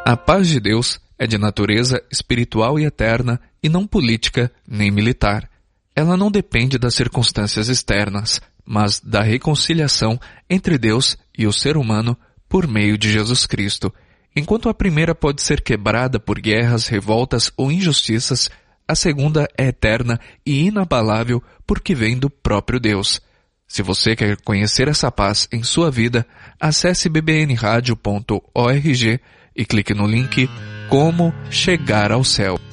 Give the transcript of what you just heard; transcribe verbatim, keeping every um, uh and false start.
A paz de Deus é de natureza espiritual e eterna e não política nem militar. Ela não depende das circunstâncias externas, mas da reconciliação entre Deus e o ser humano por meio de Jesus Cristo. Enquanto a primeira pode ser quebrada por guerras, revoltas ou injustiças, a segunda é eterna e inabalável porque vem do próprio Deus. Se você quer conhecer essa paz em sua vida, acesse b b n radio ponto org e clique no link Como Chegar ao Céu.